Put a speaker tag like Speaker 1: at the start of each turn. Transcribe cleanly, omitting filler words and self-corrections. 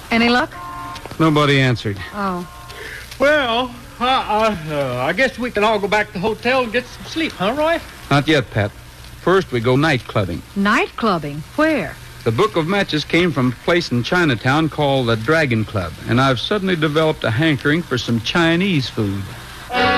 Speaker 1: Any luck?
Speaker 2: Nobody answered.
Speaker 1: Oh.
Speaker 3: Well, I guess we can all go back to the hotel and get some sleep, huh, Roy?
Speaker 2: Not yet, Pat. First, we go night clubbing.
Speaker 1: Night clubbing? Where?
Speaker 2: The book of matches came from a place in Chinatown called the Dragon Club, and I've suddenly developed a hankering for some Chinese food.